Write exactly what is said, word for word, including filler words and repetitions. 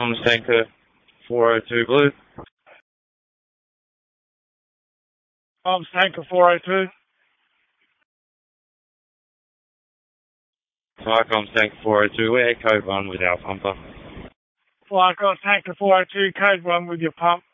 Comms Tanker four oh two Blue. Comms Tanker four oh two. Comms Tanker four oh two, where code one with our pumper. Flycom Tanker four oh two, code one with your pump.